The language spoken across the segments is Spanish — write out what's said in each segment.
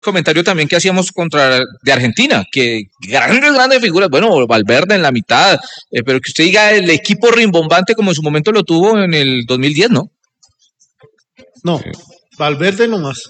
comentario también que hacíamos de Argentina, que grandes figuras, bueno, Valverde en la mitad, pero que usted diga el equipo rimbombante como en su momento lo tuvo en el 2010, ¿no? No, Valverde nomás.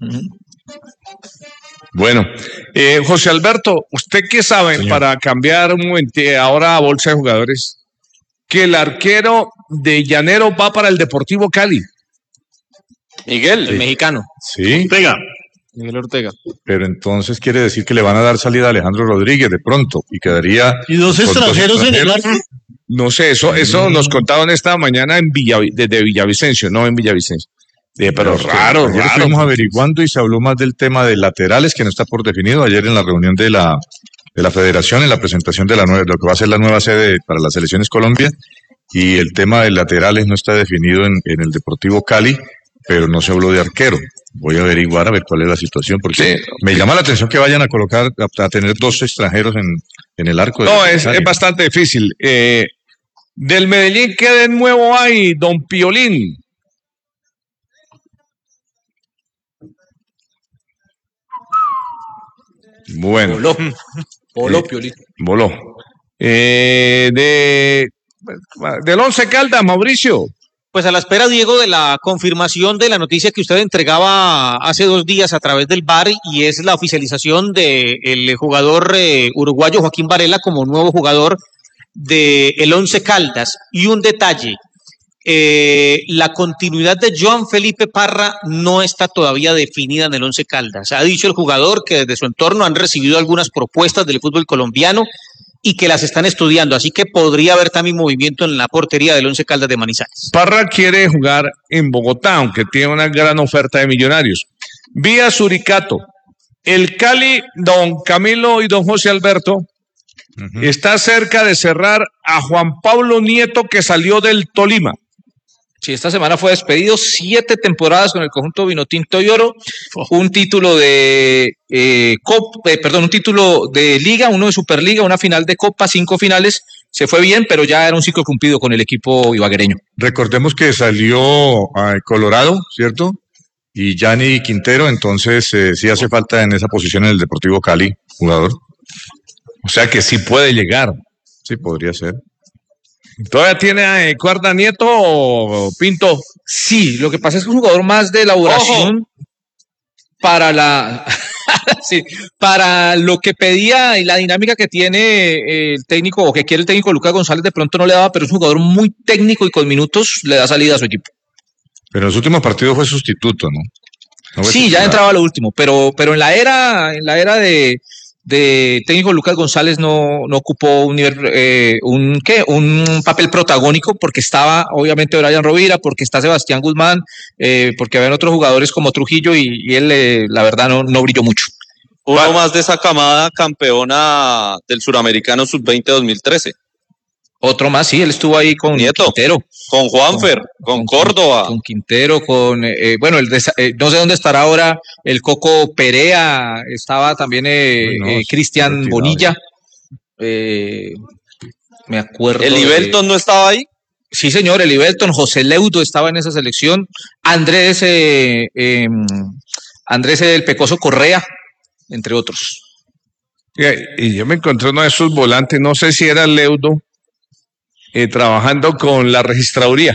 Bueno, José Alberto, ¿usted qué sabe, señor, para cambiar un momento ahora a bolsa de jugadores, que el arquero de Llanero va para el Deportivo Cali? Miguel, el mexicano. Sí. Miguel Ortega. Pero entonces quiere decir que le van a dar salida a Alejandro Rodríguez de pronto y quedaría... ¿Y dos extranjeros en el arco? No sé, eso nos contaron esta mañana desde Villavicencio, no en Villavicencio. Pero raro. Ayer estuvimos averiguando y se habló más del tema de laterales, que no está por definido. Ayer en la reunión de la federación, en la presentación de lo que va a ser la nueva sede para las selecciones Colombia, y el tema de laterales no está definido en el Deportivo Cali, pero no se habló de arquero. Voy a averiguar a ver cuál es la situación, porque sí, me llama la atención que vayan a colocar, a tener dos extranjeros en el arco. No, es bastante difícil. Del Medellín, ¿qué de nuevo hay, don Piolín? Bueno. Voló, Piolín. Voló. Del Once Caldas, Mauricio. Pues a la espera, Diego, de la confirmación de la noticia que usted entregaba hace 2 días a través del VAR, y es la oficialización del jugador uruguayo Joaquín Varela como nuevo jugador del Once Caldas. Y un detalle, la continuidad de Joan Felipe Parra no está todavía definida en el Once Caldas. Ha dicho el jugador que desde su entorno han recibido algunas propuestas del fútbol colombiano y que las están estudiando, así que podría haber también movimiento en la portería del Once Caldas de Manizales. Parra quiere jugar en Bogotá, aunque tiene una gran oferta de Millonarios. Vía Suricato, el Cali, don Camilo y don José Alberto, está cerca de cerrar a Juan Pablo Nieto, que salió del Tolima. Sí, esta semana fue despedido, 7 temporadas con el conjunto Vinotinto y Oro, un título de un título de Liga, uno de Superliga, una final de Copa, 5 finales. Se fue bien, pero ya era un ciclo cumplido con el equipo ibaguereño. Recordemos que salió a Colorado, ¿cierto? Y Gianni Quintero, entonces sí hace falta en esa posición en el Deportivo Cali, jugador. O sea que sí puede llegar. Sí, podría ser. ¿Todavía tiene cuerda Nieto o Pinto? Sí, lo que pasa es que es un jugador más de elaboración para sí, para lo que pedía y la dinámica que tiene el técnico, o que quiere el técnico Lucas González, de pronto no le daba, pero es un jugador muy técnico y con minutos le da salida a su equipo. Pero en los últimos partidos fue sustituto, ¿no? Sí, ya entraba a lo último, pero en la era de técnico Lucas González no ocupó un papel protagónico, porque estaba obviamente Brian Rovira, porque está Sebastián Guzmán, porque habían otros jugadores como Trujillo, y él la verdad no brilló mucho. Uno más de esa camada campeona del Suramericano Sub-20 2013. Otro más, sí, él estuvo ahí con Nieto, Quintero. Con Juanfer, con Córdoba. Con Quintero, no sé dónde estará ahora el Coco Perea, estaba también Cristian Bonilla. Me acuerdo. ¿El Ibelton no estaba ahí? Sí, señor, el Ibelton. José Leudo estaba en esa selección. Andrés el Pecoso Correa, entre otros. Y yo me encontré uno de esos volantes, no sé si era Leudo, trabajando con la registraduría.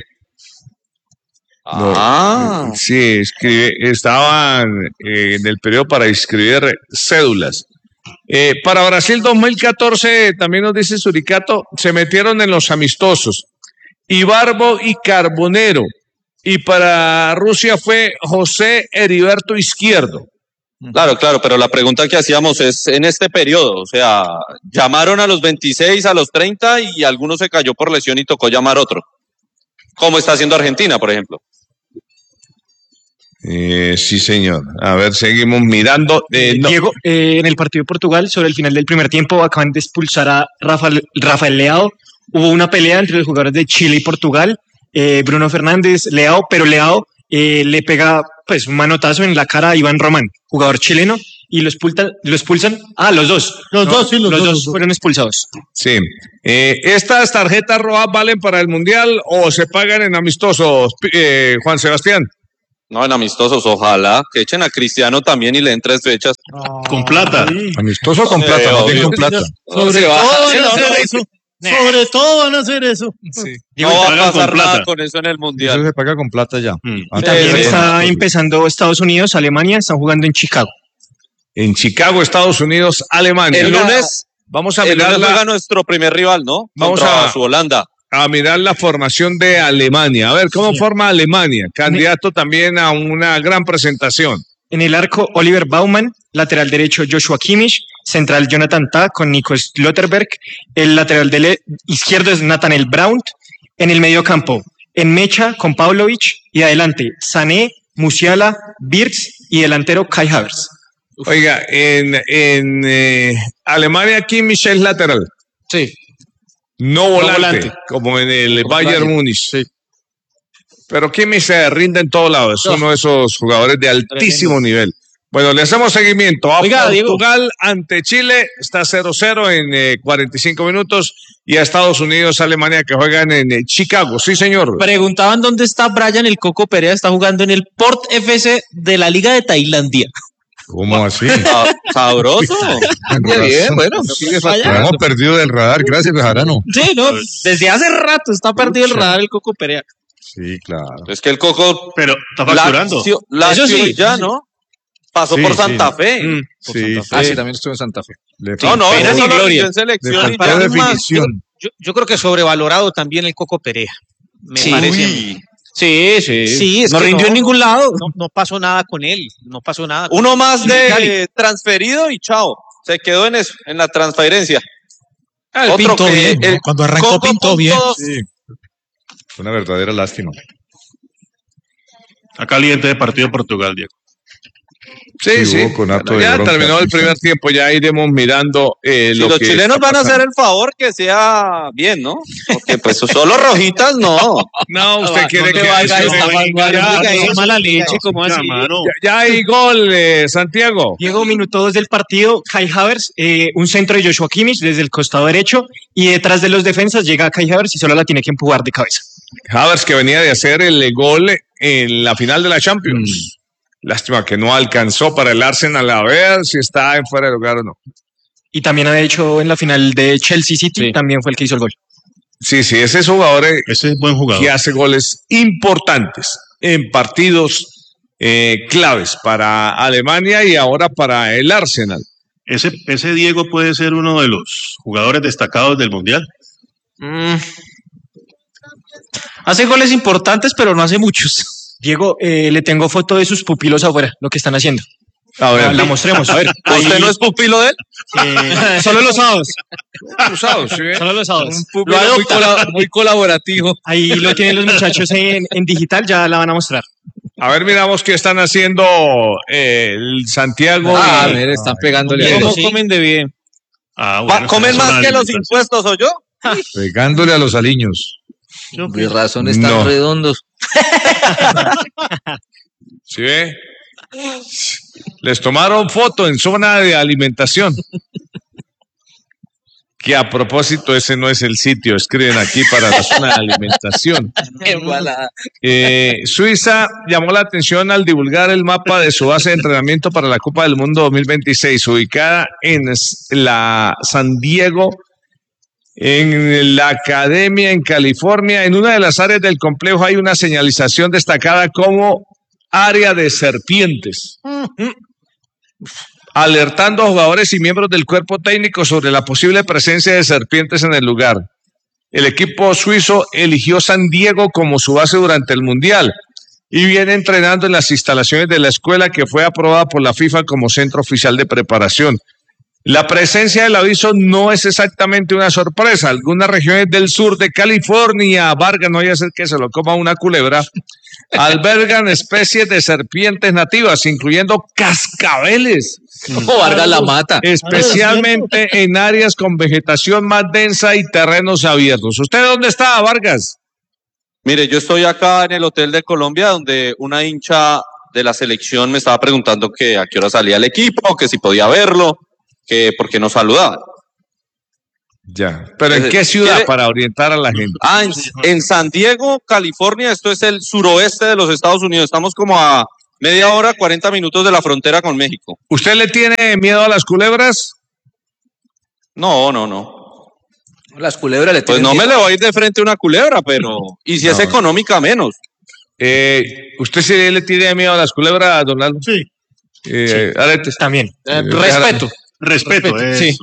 Sí, estaban en el periodo para inscribir cédulas. Para Brasil 2014, también nos dice Suricato, se metieron en los amistosos Ibarbo y Carbonero, y para Rusia fue José Heriberto Izquierdo. Claro, pero la pregunta que hacíamos es en este periodo, o sea, llamaron a los 26, a los 30, y alguno se cayó por lesión y tocó llamar otro. ¿Cómo está haciendo Argentina, por ejemplo? Sí, señor. A ver, seguimos mirando. Diego, en el partido de Portugal, sobre el final del primer tiempo, acaban de expulsar a Rafael Leao. Hubo una pelea entre los jugadores de Chile y Portugal, Bruno Fernández, Leao, pero Leao le pega pues un manotazo en la cara a Iván Román, jugador chileno, y lo expulsan. Los dos. Los dos fueron expulsados. Sí. ¿Estas tarjetas rojas valen para el Mundial o se pagan en amistosos, Juan Sebastián? No, en amistosos, ojalá que echen a Cristiano también y le den 3 fechas. Con plata. Amistoso con plata, más bien con plata. Sobre todo van a hacer eso. Sobre todo van a hacer eso. No va a pasar nada con eso en el Eso Mundial. se paga con plata ya. Y también está empezando Estados Unidos, Alemania, están jugando en Chicago. En Chicago, Estados Unidos, Alemania. El lunes vamos a el mirar lunes juega nuestro primer rival, ¿no? Vamos Contra a- su Holanda. mirar la formación de Alemania. A ver, ¿cómo forma Alemania? Candidato también a una gran presentación. En el arco, Oliver Baumann, lateral derecho, Joshua Kimmich, central, Jonathan Tah con Nico Slotterberg, el lateral izquierdo es Nathaniel Braun, en el medio campo, en mecha con Pavlovic y adelante, Sané, Musiala, Wirtz y delantero Kai Havertz. Oiga, en Alemania, Kimmich es lateral. Sí. No volante, volante. como en el Bayern Múnich. Pero Kimmich se rinde en todo lado. Es uno de esos jugadores de altísimo nivel. Bueno, le hacemos seguimiento a Oiga, Diego. Portugal ante Chile. Está 0-0 en 45 minutos. Y a Estados Unidos, Alemania, que juegan en Chicago. Sí, señor. Preguntaban dónde está Brian, el Coco Perea, está jugando en el Port FC de la Liga de Tailandia. ¿Cómo así? Sabroso. Bien, bueno, sigue Lo hemos perdido del radar, gracias, Bejarano. Sí, no, desde hace rato está perdido el radar el Coco Perea. Sí, claro. Es que el Coco Pero está facturando. Eso sí, ya, sí. ¿no? Pasó Sí, por sí. Santa Fe. Sí, Ah, sí, también estuvo en Santa Fe. No, no, pena eso ni lo gloria. vivió en selección Le y faltó ya. definición. Yo creo que sobrevalorado también el Coco Perea. Me parece. Uy. Sí, sí. Sí, es No que rindió en ningún lado. No pasó nada con él. No pasó nada. Uno más de transferido y chao. Se quedó en eso, en la transferencia. Ah, Otro pintó que bien. el Cuando arrancó Coco pintó bien. Sí. Fue una verdadera lástima. Está caliente de partido Portugal, Diego. Sí, sí. hubo conato Bueno, de ya bronca. terminó el primer tiempo. Ya iremos mirando Si lo los que chilenos está van a hacer pasando. el favor que sea bien, ¿no? Porque pues solo rojitas no. No, usted quiere que... Mala leche, como así. Ya hay gol, Santiago. Diego, minuto 2 del partido, Kai Havertz, un centro de Joshua Kimmich desde el costado derecho y detrás de los defensas llega Kai Havertz y solo la tiene que empujar de cabeza. Havertz, que venía de hacer el gol en la final de la Champions. Lástima que no alcanzó para el Arsenal, a ver si está en fuera de lugar o no. Y también ha hecho en la final de Chelsea City, Sí. también fue el que hizo el gol. Sí, sí, ese es jugador Ese es buen jugador. que hace goles importantes en partidos claves para Alemania y ahora para el Arsenal. Ese Diego puede ser uno de los jugadores destacados del Mundial. Hace goles importantes, pero no hace muchos. Diego, le tengo foto de sus pupilos afuera, lo que están haciendo. A ver, La mostremos. A ver, ¿Usted no es pupilo de él? Solo los sábados. cruzados, ¿sí ve? Solo los sábados. lo adopta. Muy colaborativo. Ahí lo tienen los muchachos en digital, ya la van a mostrar. A ver, miramos qué están haciendo el Santiago. Ah, y- mire, están pegándole a ¿Cómo eso. comen de bien? Ah, bueno, ¿Comen esa es más una que los alimentación. impuestos o yo? Pegándole a los aliños. Mi razón están No. redondos. ¿Sí ve? Les tomaron foto en zona de alimentación. Que a propósito, ese no es el sitio, escriben aquí para la zona de alimentación. Suiza llamó la atención al divulgar el mapa de su base de entrenamiento para la Copa del Mundo 2026, ubicada en la San Diego, en la Academia en California. En una de las áreas del complejo hay una señalización destacada como área de serpientes, alertando a jugadores y miembros del cuerpo técnico sobre la posible presencia de serpientes en el lugar. El equipo suizo eligió San Diego como su base durante el Mundial y viene entrenando en las instalaciones de la escuela que fue aprobada por la FIFA como centro oficial de preparación. La presencia del aviso no es exactamente una sorpresa. Algunas regiones del sur de California, Vargas, no vaya a ser que se lo coma una culebra, albergan especies de serpientes nativas, incluyendo cascabeles, O Vargas la mata. especialmente en áreas con vegetación más densa y terrenos abiertos. ¿Usted dónde está, Vargas? Mire, yo estoy acá en el Hotel de Colombia, donde una hincha de la selección me estaba preguntando que a qué hora salía el equipo, que si podía verlo, que por qué no saludaba. Ya. ¿Pero en qué ciudad para orientar a la gente? En San Diego, California. Esto es el suroeste de los Estados Unidos. Estamos como a media hora, 40 minutos de la frontera con México. ¿Usted le tiene miedo a las culebras? No. Las culebras le Pues no me le voy a ir de frente a una culebra, pero... Y si es económica, menos. ¿Usted sí le tiene miedo a las culebras, don Lalo? Sí. Aretes. También. Respeto, eso. Sí.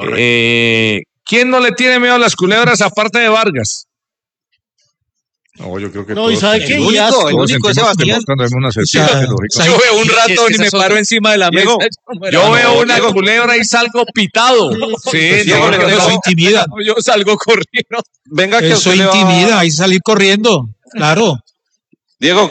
¿Quién no le tiene miedo a las culebras aparte de Vargas? No, yo creo que No, ¿y sabe qué? El único es Sebastián. Yo veo un rato y me paro encima de la mesa. Yo veo una culebra y salgo pitado. Sí, Diego, Eso intimida. Yo salgo corriendo. Venga, que Eso usted le va- intimida, hay que salir corriendo. Claro. Diego,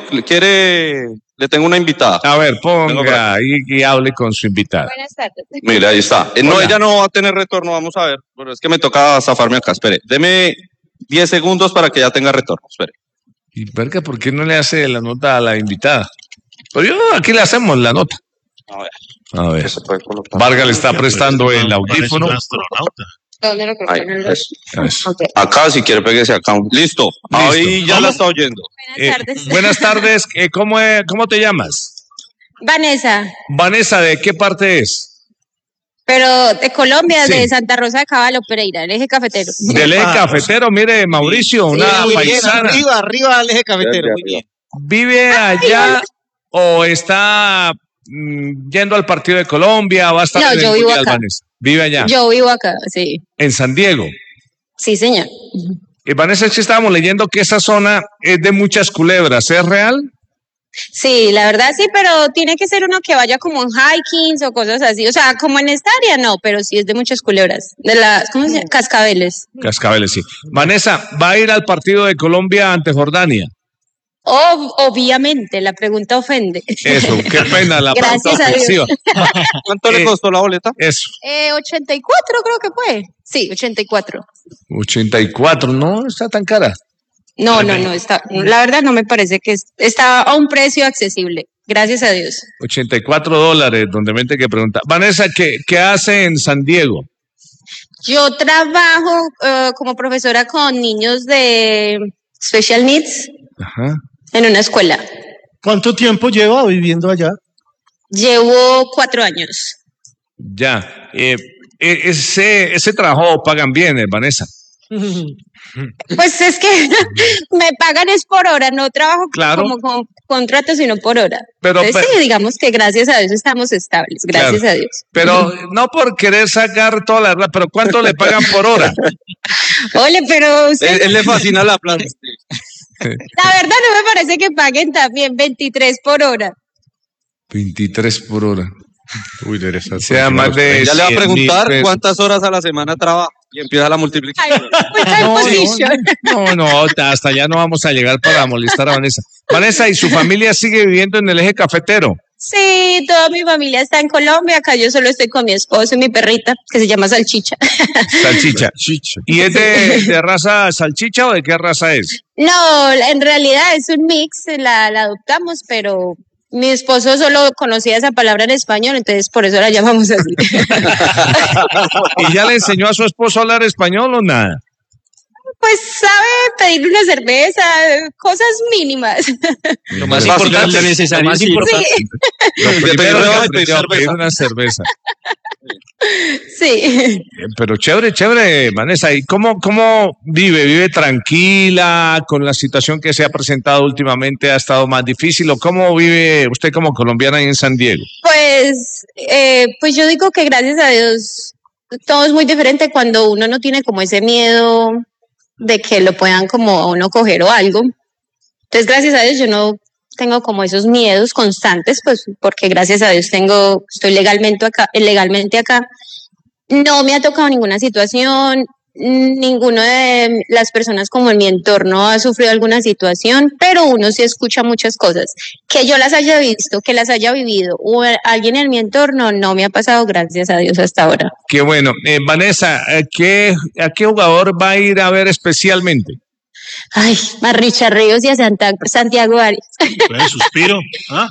le tengo una invitada. A ver, Vengo por ponga y hable con su invitada. Buenas tardes. Mira, ahí está. No, Hola. ella no va a tener retorno, vamos a ver. Pero es que me toca zafarme acá, espere. Deme 10 segundos para que ya tenga retorno, espere. Y verga, ¿por qué no le hace la nota a la invitada? Pues aquí le hacemos la nota. A ver. ¿Qué se puede colocar? Vargas le está prestando el audífono. ¿Dónde lo Ahí, colocan? Eso. Ok. Acá, si quiere, péguese acá. Listo. Ahí ya la está oyendo. Buenas tardes. Buenas tardes. ¿Cómo te llamas? Vanessa, Vanessa, ¿de qué parte es? pero de Colombia, Sí. de Santa Rosa de Caballo, Pereira, el eje cafetero. Del eje cafetero, mire, Mauricio, una Muy bien, paisana. arriba al eje cafetero, muy bien. ¿Vive allá o está yendo al partido de Colombia? ¿Va a estar No, en el yo vivo Mundial, acá. Vanessa? Vive allá, Yo vivo acá, sí. en San Diego. Sí, señor. Vanessa, es que estábamos leyendo que esa zona es de muchas culebras. ¿Es real? Sí, la verdad sí, pero tiene que ser uno que vaya como en hikings o cosas así. O sea, como en esta área no, pero sí es de muchas culebras. De las, ¿cómo se llama? Cascabeles. Cascabeles, sí. Vanessa, ¿va a ir al partido de Colombia ante Jordania? Obviamente, la pregunta ofende. Eso, qué pena la Gracias pregunta a Dios. ofensiva. ¿Cuánto le costó la boleta? Eso, 84 creo que fue. Sí, 84. 84, no está tan cara. No, está, la verdad no me parece que está a un precio accesible. Gracias a Dios. $84, donde mente que pregunta. Vanessa, ¿qué hace en San Diego? Yo trabajo como profesora con niños de special needs Ajá. en una escuela. ¿Cuánto tiempo lleva viviendo allá? Llevo 4 años. Ya. Ese trabajo pagan bien, Vanessa. Pues es que me pagan es por hora, no trabajo Claro. como con contrato, sino por hora. Pero- Entonces, sí, digamos que gracias a Dios estamos estables, gracias Claro. a Dios. Pero no por querer sacar toda la verdad, pero ¿cuánto le pagan por hora? Ole, pero usted, Él le fascina la plata. la verdad no me parece que paguen también 23 por hora. 23 por hora. Uy, debe estar. O sea, más de Ya le va a 100.000 preguntar pesos. cuántas horas a la semana trabaja y empieza la multiplicación. No, hasta allá no vamos a llegar para molestar a Vanessa. Vanessa, ¿y su familia sigue viviendo en el eje cafetero? Sí, toda mi familia está en Colombia, acá yo solo estoy con mi esposo y mi perrita, que se llama Salchicha. Salchicha. ¿Y es de raza salchicha o de qué raza es? No, en realidad es un mix, la adoptamos, pero mi esposo solo conocía esa palabra en español, entonces por eso la llamamos así. ¿Y ya le enseñó a su esposo a hablar español o nada? Pues sabe pedir una cerveza, cosas mínimas. Lo más Fácil, importante, lo necesario. lo más importante. Lo primero primero que es aprendió a pedir pedir una cerveza. Sí. Pero chévere, Vanessa. ¿Y cómo vive? ¿Vive tranquila con la situación que se ha presentado últimamente? ¿Ha estado más difícil? ¿O cómo vive usted como colombiana ahí en San Diego? Pues yo digo que gracias a Dios todo es muy diferente cuando uno no tiene como ese miedo de que lo puedan como a uno coger o algo. Entonces, gracias a Dios yo no tengo como esos miedos constantes, pues porque gracias a Dios estoy legalmente acá. No me ha tocado ninguna situación, ninguno de las personas como en mi entorno ha sufrido alguna situación, pero uno sí escucha muchas cosas. Que yo las haya visto, que las haya vivido, o alguien en mi entorno, no me ha pasado, gracias a Dios, hasta ahora. Qué bueno. Vanessa, ¿a qué jugador va a ir a ver especialmente? Ay, a Richard Ríos y a Santiago Arias. Suspiro.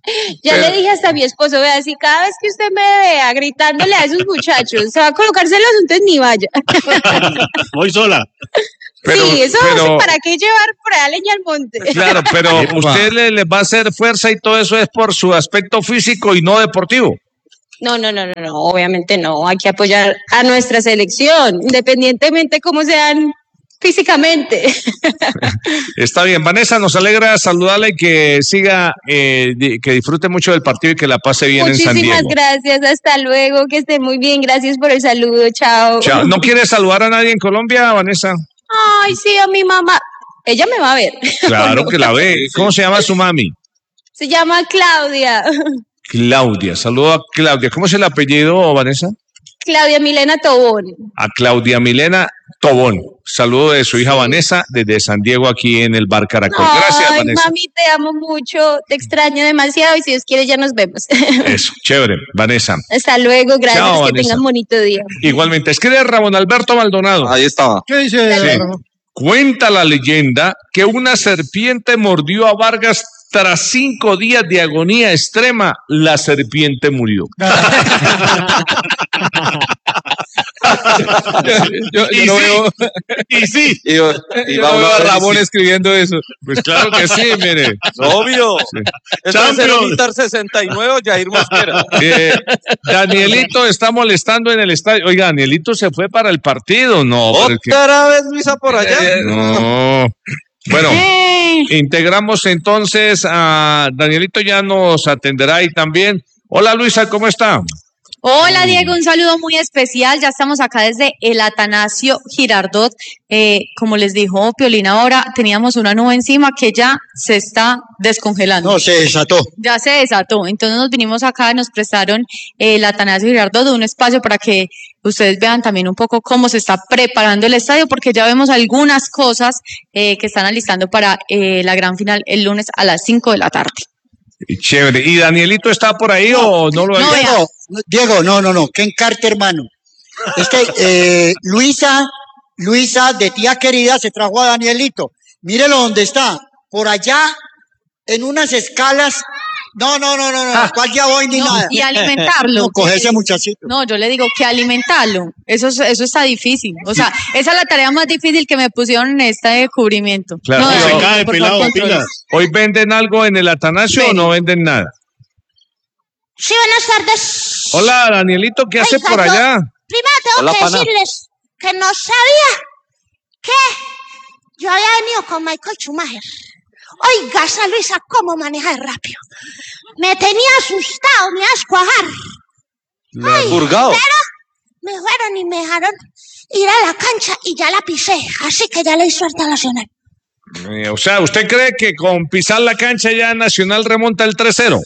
Ya le dije hasta a mi esposo, vea, si cada vez que usted me vea gritándole a esos muchachos, se va a colocar celoso, ni vaya. Voy sola. Pero, sí, eso pero, ¿para qué llevar por ahí leña al monte? claro, pero usted le va a hacer fuerza y todo eso es por su aspecto físico y no deportivo. No, obviamente no. Hay que apoyar a nuestra selección, independientemente cómo sean físicamente. Está bien, Vanessa, nos alegra saludarla y que siga, que disfrute mucho del partido y que la pase bien en San Diego. Muchísimas gracias, hasta luego, que esté muy bien, gracias por el saludo, chao. Chao. ¿No quiere saludar a nadie en Colombia, Vanessa? Ay, sí, a mi mamá. Ella me va a ver. Claro que la ve. ¿Cómo se llama su mami? Se llama Claudia. Claudia, saludo a Claudia. ¿Cómo es el apellido, Vanessa? Claudia Milena Tobón. A Claudia Milena Tobón. Saludo de su hija Vanessa desde San Diego aquí en el Bar Caracol. Gracias, ay, Vanessa. Mami, te amo mucho, te extraño demasiado y si Dios quiere ya nos vemos. Eso, chévere, Vanessa. Hasta luego, gracias, Chao, que Vanessa. tengan bonito día. Igualmente, escribe Ramón Alberto Maldonado. Ahí estaba. ¿Qué dice? Sí. Cuenta la leyenda que una serpiente mordió a Vargas tras 5 días de agonía extrema. La serpiente murió. Yo no veo, Y sí. Y yo no veo a Ramón escribiendo eso. Pues claro que sí, mire. Obvio. Sí. Eso es Champions. el Inter 69, Jair Mosquera. Danielito está molestando en el estadio. Oiga, Danielito se fue para el partido. No, pero es que- ¿Otra vez Luisa por allá? no. Bueno, integramos entonces a Danielito, ya nos atenderá ahí también. Hola Luisa, ¿cómo está? Hola Diego, un saludo muy especial. Ya estamos acá desde el Atanasio Girardot. Como les dijo Piolín ahora, teníamos una nube encima que ya se está descongelando. No, se desató. Ya se desató. Entonces nos vinimos acá, nos prestaron el Atanasio Girardot, un espacio para que ustedes vean también un poco cómo se está preparando el estadio, porque ya vemos algunas cosas que están alistando para la gran final el lunes a las 5 de la tarde. Chévere. ¿Y Danielito está por ahí o no lo hay? Diego, no, que encarte, hermano. Es que Luisa de tía querida se trajo a Danielito. Mírelo donde está, por allá en unas escalas. No, ¿cuál ya voy ni nada? Y alimentarlo. No, coge ese muchachito. No, yo le digo que alimentarlo. Eso está difícil. O sea, esa es la tarea más difícil que me pusieron en este cubrimiento. Claro. No, Se Diego, cae, por pelado, favor, controla. pilas. ¿Hoy venden algo en el Atanasio o no venden nada? Sí, buenas tardes. Hola, Danielito, ¿qué hace Oiga, por yo- allá? Primero tengo Hola, que pana. decirles que no sabía que yo había venido con Michael Schumacher. Oiga, esa Luisa, cómo maneja de rápido. Me tenía asustado, me iba a escuajar. Ay, Purgado. pero me fueron y me dejaron ir a la cancha y ya la pisé. Así que ya le di suerte a Nacional. O sea, ¿usted cree que con pisar la cancha ya Nacional remonta el 3-0?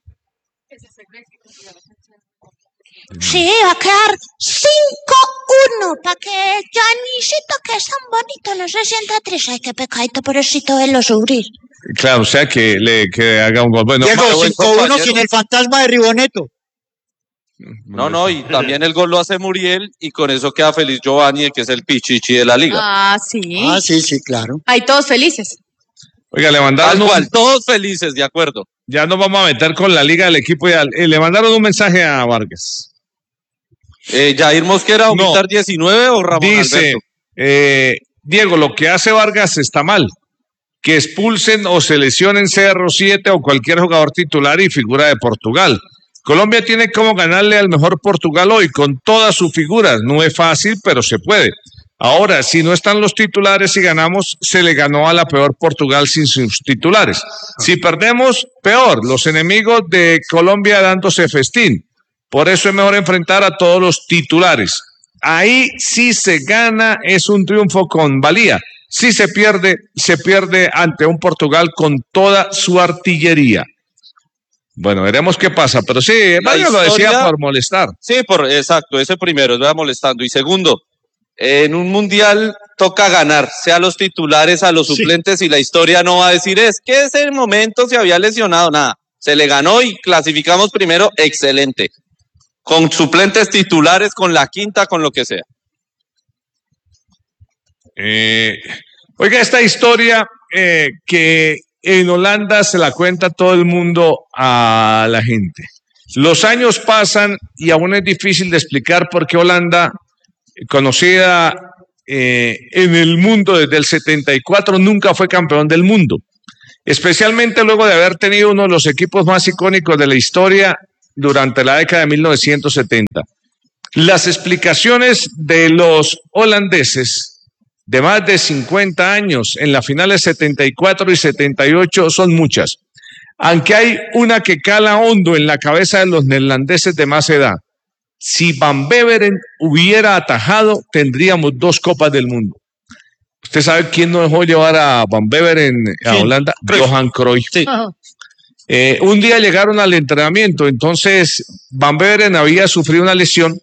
Sí, va a quedar 5-1 para que Janisito, que es tan bonito, no se sienta triste. Ay, qué pecadito, pobrecito, verlo sufrir. Claro, o sea, que haga un gol. Bueno, Diego, buen 5-1 compañero. sin el fantasma de Riboneto. No, y también el gol lo hace Muriel y con eso queda feliz Giovanni, que es el pichichi de la liga. Ah, sí. Ah, sí, claro. Ahí todos felices. Oiga, le Tal mandaron cual, todos felices, de acuerdo. ya nos vamos a meter con la liga del equipo ideal. Le mandaron un mensaje a Vargas. Jair Mosquera, No. Inter 19 o Ramón Dice, Alberto. Diego, lo que hace Vargas está mal. Que expulsen o se lesionen CR7 o cualquier jugador titular y figura de Portugal. Colombia tiene como ganarle al mejor Portugal hoy con todas sus figuras. No es fácil, pero se puede. Ahora, si no están los titulares y ganamos, se le ganó a la peor Portugal sin sus titulares. Si perdemos, peor. Los enemigos de Colombia dándose festín. Por eso es mejor enfrentar a todos los titulares. Ahí sí se gana, es un triunfo con valía. Si se pierde ante un Portugal con toda su artillería. Bueno, veremos qué pasa, pero sí, Vargas lo decía historia- por molestar. Sí, exacto, ese primero, va molestando. Y segundo, en un mundial toca ganar, sea los titulares, a los suplentes, y la historia no va a decir es que ese momento se había lesionado, nada. Se le ganó y clasificamos primero, excelente. Con suplentes titulares, con la quinta, con lo que sea. Oiga, esta historia que en Holanda se la cuenta todo el mundo a la gente. Los años pasan y aún es difícil de explicar por qué Holanda, conocida en el mundo desde el 74, nunca fue campeón del mundo. Especialmente luego de haber tenido uno de los equipos más icónicos de la historia durante la década de 1970. Las explicaciones de los holandeses de más de 50 años en las finales 74 y 78 son muchas, aunque hay una que cala hondo en la cabeza de los neerlandeses de más edad. Si Van Beveren hubiera atajado, tendríamos 2 Copas del Mundo. ¿Usted sabe quién no dejó llevar a Van Beveren a Holanda? Johan Cruyff. Sí. Un día llegaron al entrenamiento, entonces Van Beveren había sufrido una lesión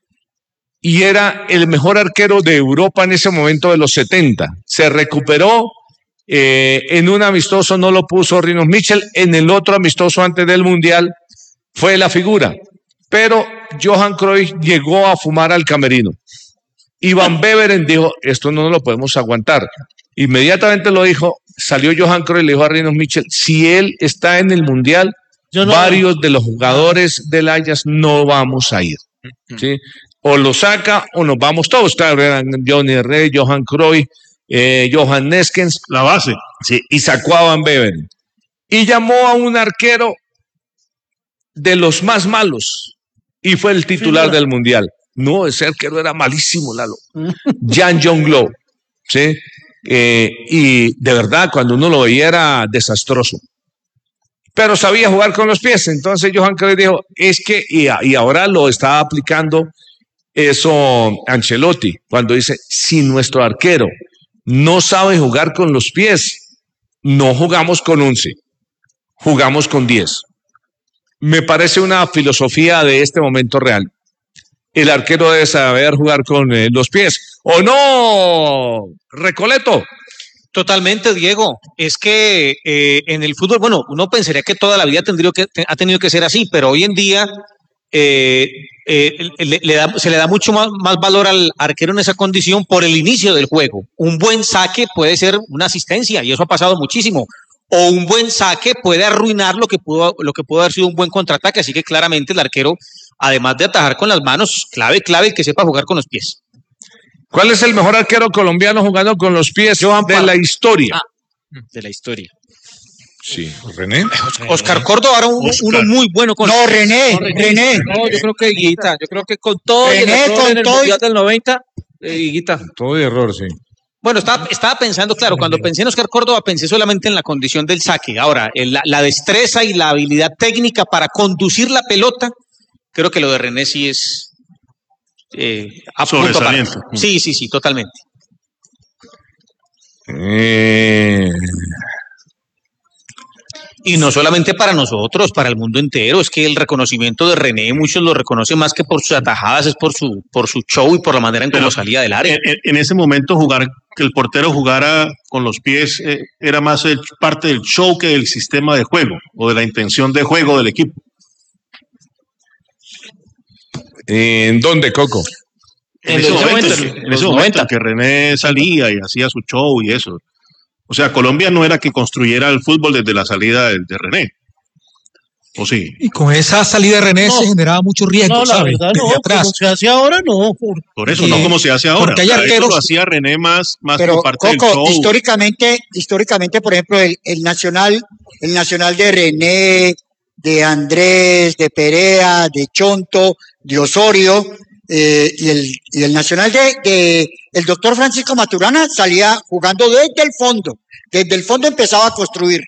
y era el mejor arquero de Europa en ese momento de los 70. Se recuperó, en un amistoso no lo puso Rinus Michels, en el otro amistoso antes del Mundial fue la figura. Pero Johan Cruyff llegó a fumar al camerino. Y Van Beveren dijo, esto no lo podemos aguantar. Inmediatamente lo dijo, salió Johan Cruyff y le dijo a Rinus Michels, si él está en el Mundial, varios de los jugadores del Ajax no vamos a ir. ¿Sí? O lo saca o nos vamos todos. Claro, eran Johnny Rey, Johan Cruyff, Johan Neskens. La base. Sí, y sacó a Van Beveren. Y llamó a un arquero de los más malos y fue el titular del Mundial. No, ese arquero era malísimo, Lalo. Jan Jonglou, ¿sí? Y de verdad, cuando uno lo veía era desastroso. Pero sabía jugar con los pies. Entonces Johan Cruyff dijo, es que, y ahora lo estaba aplicando eso Ancelotti, cuando dice, si nuestro arquero no sabe jugar con los pies, no jugamos con 11, jugamos con 10. Me parece una filosofía de este momento real. El arquero debe saber jugar con los pies. ¿O no, Recoleto? Totalmente, Diego. Es que en el fútbol, bueno, uno pensaría que toda la vida ha tenido que ser así, pero hoy en día se le da mucho más valor al arquero en esa condición por el inicio del juego. Un buen saque puede ser una asistencia, y eso ha pasado muchísimo. O un buen saque puede arruinar lo que pudo haber sido un buen contraataque. Así que claramente el arquero, además de atajar con las manos, clave el que sepa jugar con los pies. ¿Cuál es el mejor arquero colombiano jugando con los pies de la historia? De la historia. Sí, René. Oscar Córdoba era uno muy bueno con No, René. No, yo creo que Higuita. Yo creo que con todo René, el error con en el todo Mundial del 90, Higuita. Todo de error, sí. Bueno, estaba pensando, claro, cuando pensé en Oscar Córdoba pensé solamente en la condición del saque. Ahora, la destreza y la habilidad técnica para conducir la pelota, creo que lo de René sí es sobresaliente. Sí, totalmente. Y no solamente para nosotros, para el mundo entero. Es que el reconocimiento de René, muchos lo reconocen más que por sus atajadas, es por su show y por la manera en cómo salía del área. En ese momento que el portero jugara con los pies era más parte del show que del sistema de juego o de la intención de juego del equipo. ¿En dónde, Coco? En ese momento que René salía y hacía su show y eso. O sea, Colombia no era que construyera el fútbol desde la salida de René. ¿O sí? Y con esa salida de René se generaba mucho riesgo, no, la ¿sabes? verdad Desde no, atrás. como se hace ahora no. Por eso, no como se hace ahora. Porque hay Eso arqueros. lo hacía René más Pero, por parte del Coco, show. históricamente, por ejemplo, el Nacional de René, de Andrés, de Perea, de Chonto, de Osorio, y el Nacional de el doctor Francisco Maturana salía jugando desde el fondo. Desde el fondo empezaba a construir.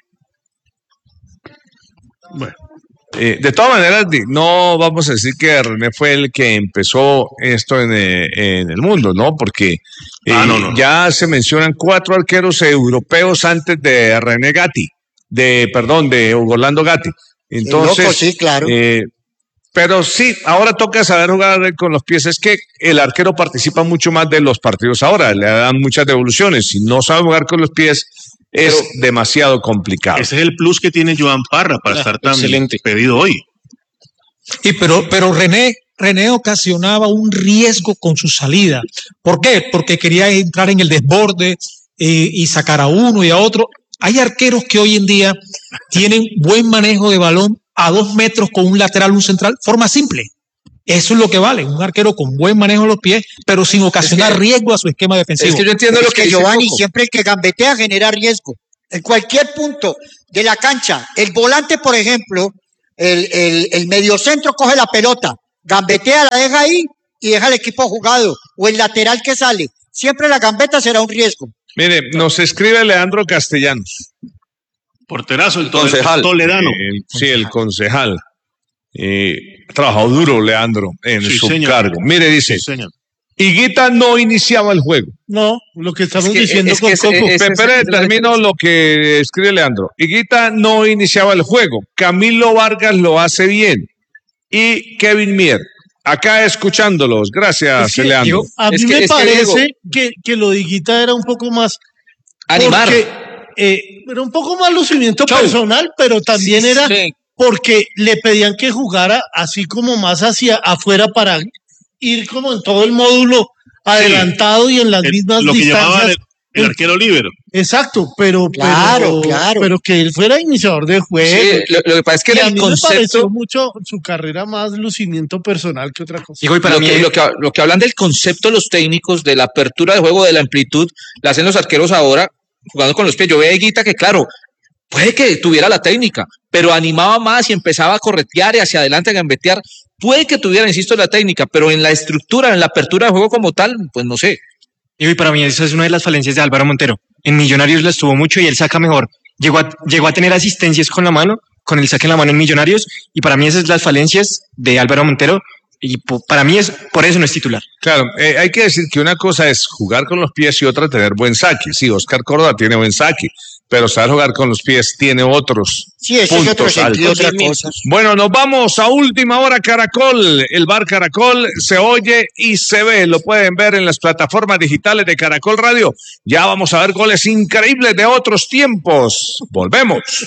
Bueno. De todas maneras, no vamos a decir que René fue el que empezó esto en el mundo, ¿no? Porque ya se mencionan 4 arqueros europeos antes de René Gatti, de Hugo Orlando Gatti. Entonces, loco, sí, claro. Pero sí, ahora toca saber jugar con los pies. Es que el arquero participa mucho más de los partidos ahora, le dan muchas devoluciones. Si no sabe jugar con los pies, es demasiado complicado. Ese es el plus que tiene Joan Parra para estar tan pedido hoy. Pero René ocasionaba un riesgo con su salida. ¿Por qué? Porque quería entrar en el desborde y sacar a uno y a otro. Hay arqueros que hoy en día tienen buen manejo de balón a 2 metros con un lateral, un central, forma simple. Eso es lo que vale, un arquero con buen manejo de los pies, pero sin ocasionar riesgo a su esquema defensivo. Es que yo entiendo lo que dice Giovanni, Coco. siempre el que gambetea genera riesgo. En cualquier punto de la cancha, el volante, por ejemplo, el mediocentro coge la pelota, gambetea, la deja ahí y deja al equipo jugado, o el lateral que sale. Siempre la gambeta será un riesgo. Mire, nos escribe Leandro Castellanos. Porterazo, el concejal. Toledano. Sí, el concejal. Ha trabajado duro Leandro en Sí, su señor. cargo. Mire, dice, Sí, señor. Higuita no iniciaba el juego. No, lo que estamos diciendo es con que Coco. Espere, termino lo que escribe Leandro. Higuita no iniciaba el juego. Camilo Vargas lo hace bien. Y Kevin Mier. Acá escuchándolos. Gracias, Es que Leandro. a mí me parece que lo de Higuita era un poco más Animar. porque, era un poco más lucimiento personal, pero también era porque le pedían que jugara así como más hacia afuera para ir como en todo el módulo adelantado y en las mismas Lo que llamaban distancias. el arquero líbero. Exacto, pero Claro. pero que él fuera iniciador de juego. Sí, lo que pasa es que Y en a el mí me pareció concepto, mucho su carrera más lucimiento personal que otra cosa. lo que hablan del concepto los técnicos, de la apertura de juego, de la amplitud, la hacen los arqueros ahora jugando con los pies. Yo veo a Higuita que, claro, puede que tuviera la técnica, pero animaba más y empezaba a corretear y hacia adelante a gambetear. Puede que tuviera, insisto, la técnica, pero en la estructura, en la apertura de juego como tal, pues no sé. Y para mí esa es una de las falencias de Álvaro Montero. En Millonarios la estuvo mucho y él saca mejor. Llegó a tener asistencias con la mano, con el saque en la mano en Millonarios, y para mí esas son las falencias de Álvaro Montero, y para mí por eso no es titular. Claro, hay que decir que una cosa es jugar con los pies y otra tener buen saque. Sí, Oscar Córdoba tiene buen saque, pero saber jugar con los pies tiene otros Sí, ese es otro puntos sentido, altos. otra cosa. Bueno, nos vamos a última hora Caracol. El bar Caracol se oye y se ve. Lo pueden ver en las plataformas digitales de Caracol Radio. Ya vamos a ver goles increíbles de otros tiempos. Volvemos.